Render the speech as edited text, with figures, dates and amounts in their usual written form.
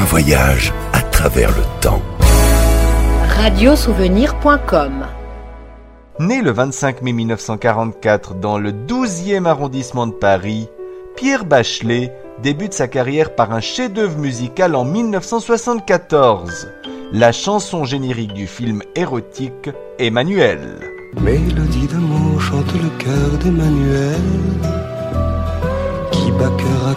voyage à travers le temps. Radiosouvenir.com. Né le 25 mai 1944 dans le 12e arrondissement de Paris, Pierre Bachelet débute sa carrière par un chef-d'œuvre musical en 1974, la chanson générique du film érotique Emmanuel. Mélodie de mots chante le cœur d'Emmanuel, qui bat cœur à